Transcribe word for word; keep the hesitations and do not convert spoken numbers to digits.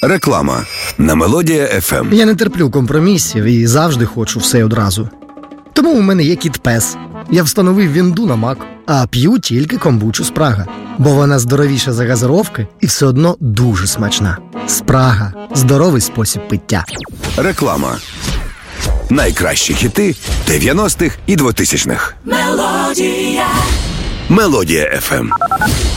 Реклама на Мелодія еф ем. Я не терплю компромісів і завжди хочу все одразу. Тому у мене є кіт-пес. Я встановив вінду на Мак, а п'ю тільки комбучу Спрага. Бо вона здоровіша за газировки і все одно дуже смачна. Спрага – здоровий спосіб пиття. Реклама. Найкращі хіти дев'яностих і двотисячних. Мелодія. Мелодія еф ем.